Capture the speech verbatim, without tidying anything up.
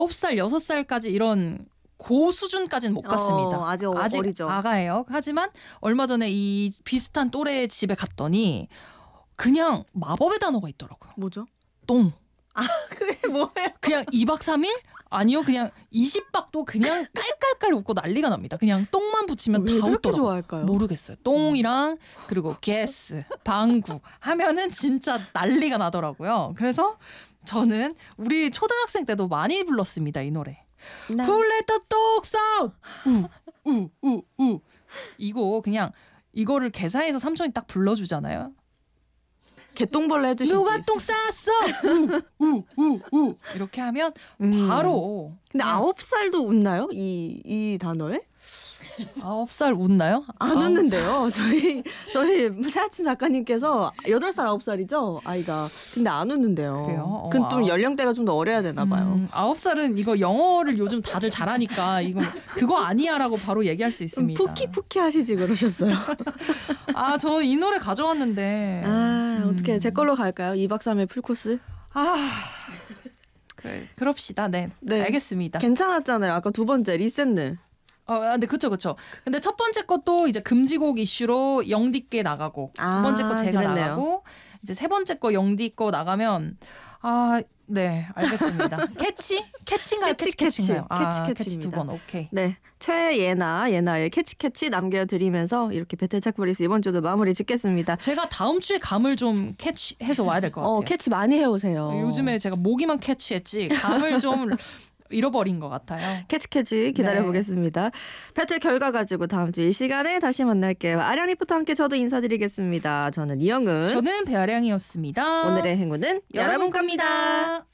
아홉 살, 여섯 살까지 이런 고 수준까지는 못 갔습니다. 어, 아직, 아직 어리죠. 아가예요. 하지만 얼마 전에 이 비슷한 또래 집에 갔더니 그냥 마법의 단어가 있더라고요. 뭐죠? 똥. 아, 그게 뭐예요? 그냥 이 박 삼 일? 아니요. 그냥 이십 박도 그냥 깔깔깔 웃고 난리가 납니다. 그냥 똥만 붙이면 왜 다 그렇게 웃더라고요. 좋아할까요? 모르겠어요. 똥이랑 그리고 게스, 방구 하면은 진짜 난리가 나더라고요. 그래서 저는 우리 초등학생 때도 많이 불렀습니다. 이 노래. 네. Who let the dogs out? 우, 우, 우, 우. 이거 그냥 이거를 개사해서 삼촌이 딱 불러주잖아요. 개똥벌레 해주시지. 누가 똥 쌌어? 우, 우, 우, 우. 이렇게 하면 음. 바로. 근데 그냥 아홉 살도 웃나요? 이, 이 단어에? 아홉 살 웃나요? 안 아홉 웃는데요. 저희 저희 새아침 작가님께서 여덟 살 아홉 살이죠 아이가. 근데 안 웃는데요. 그래요? 어, 그건 좀 아. 연령대가 좀 더 어려야 되나 봐요. 음, 아홉 살은 이거 영어를 요즘 다들 잘하니까 이거 그거 아니야라고 바로 얘기할 수 있습니다. 푸키푸키 하시지 그러셨어요. 아, 저는 이 노래 가져왔는데. 아 음. 어떻게 제 걸로 갈까요? 이 박 삼 일 풀코스? 아, 그래, 그럽시다. 네, 네. 알겠습니다. 괜찮았잖아요. 아까 두 번째 리셋느. 어, 아, 네, 그쵸, 그쵸. 근데 첫 번째 것도 이제 금지곡 이슈로 영디께 나가고, 아, 두 번째 거 제가 그랬네요. 나가고, 이제 세 번째 거 영디 거 나가면, 아, 네, 알겠습니다. 캐치? 캐치인가요? 캐치, 캐치, 캐치인가요? 캐치. 아, 캐치, 캐치 두 캐치입니다. 번, 오케이. 네, 최예나 예나의 캐치캐치 남겨드리면서 이렇게 배틀체크리스 이번 주도 마무리 짓겠습니다. 제가 다음 주에 감을 좀 캐치해서 와야 될 것 같아요. 어, 캐치 많이 해오세요. 요즘에 제가 모기만 캐치했지, 감을 좀 잃어버린 것 같아요. 캐치캐치 기다려보겠습니다. 네. 배틀 결과 가지고 다음 주 이 시간에 다시 만날게요. 아량 리포터 함께 저도 인사드리겠습니다. 저는 이영은. 저는 배아량이었습니다. 오늘의 행운은 여러분 겁니다.